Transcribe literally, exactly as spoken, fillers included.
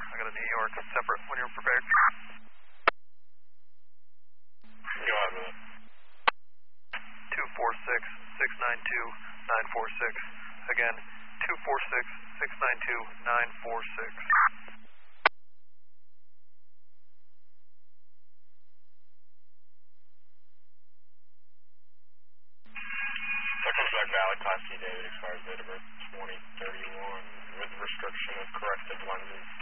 I got a New York separate when you're prepared. Go ahead with it. two four six, six nine two, nine four six. Again, two four six, six nine two, nine four six. Circumscribe Valley, Class C David, expires date of birth twenty thirty-one, with restriction of corrected lenses.